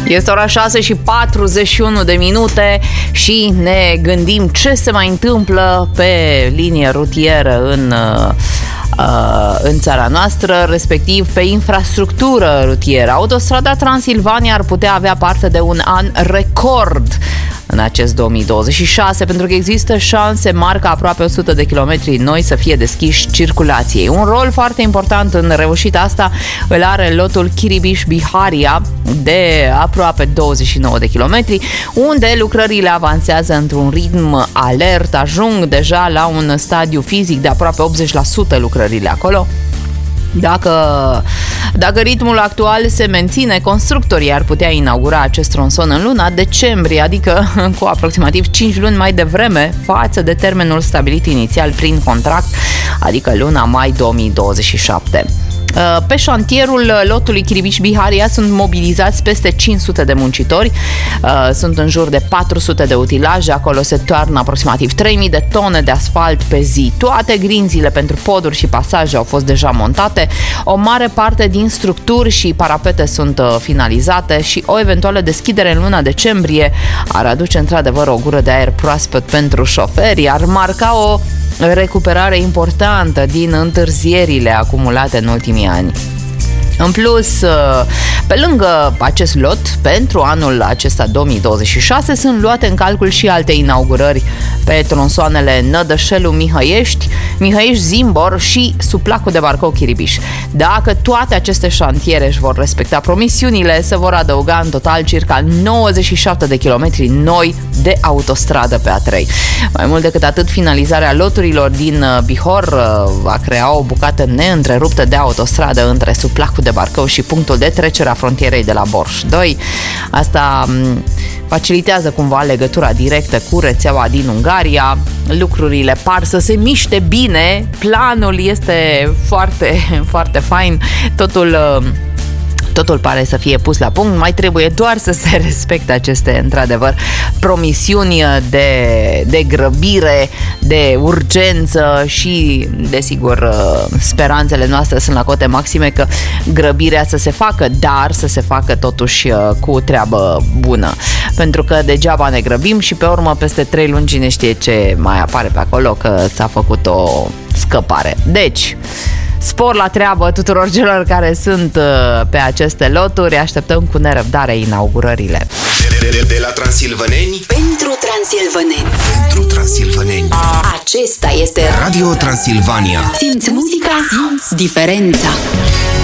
Este ora 6:41 și ne gândim ce se mai întâmplă pe linie rutieră în țara noastră, respectiv pe infrastructură rutieră. Autostrada Transilvania ar putea avea parte de un an record în acest 2026, pentru că există șanse mari ca aproape 100 de kilometri noi să fie deschiși circulației. Un rol foarte important în reușita asta îl are lotul Chiribiș-Biharia de aproape 29 de kilometri, unde lucrările avansează într-un ritm alert, ajung deja la un stadiu fizic de aproape 80% lucrările acolo. Dacă ritmul actual se menține, constructorii ar putea inaugura acest tronson în luna decembrie, adică cu aproximativ 5 luni mai devreme față de termenul stabilit inițial prin contract, adică luna mai 2027. Pe șantierul lotului Chiribiș-Biharia sunt mobilizați peste 500 de muncitori, sunt în jur de 400 de utilaje, acolo se toarnă aproximativ 3000 de tone de asfalt pe zi. Toate grinzile pentru poduri și pasaje au fost deja montate, o mare parte din structuri și parapete sunt finalizate și o eventuală deschidere în luna decembrie ar aduce într-adevăr o gură de aer proaspăt pentru șoferi, ar marca o recuperare importantă din întârzierile acumulate în ultimii ani. În plus, pe lângă acest lot, pentru anul acesta 2026 sunt luate în calcul și alte inaugurări pe tronsoanele Nădășelu-Mihăiești, Mihăiești-Zimbor și Suplacul de Barcou-Chiribiș. Dacă toate aceste șantiere își vor respecta promisiunile, se vor adăuga în total circa 97 de kilometri noi de autostradă pe A3. Mai mult decât atât, finalizarea loturilor din Bihor va crea o bucată neîntreruptă de autostradă între Suplacul de Barcău și punctul de trecere a frontierei de la Borș 2. Asta facilitează cumva legătura directă cu rețeaua din Ungaria. Lucrurile par să se miște bine, planul este foarte, foarte fain, totul pare să fie pus la punct, mai trebuie doar să se respecte aceste, într-adevăr, promisiuni de grăbire, de urgență și, desigur, speranțele noastre sunt la cote maxime că grăbirea să se facă, dar să se facă totuși cu treabă bună. Pentru că degeaba ne grăbim și pe urmă peste 3 luni cine știe ce mai apare pe acolo, că s-a făcut o scăpare. Deci, spor la treabă tuturor celor care sunt pe aceste loturi. Așteptăm cu nerăbdare inaugurările. De la transilvăneni pentru transilvăneni. Pentru transilvăneni. Acesta este Radio Transilvania. Simți muzica, simți diferența.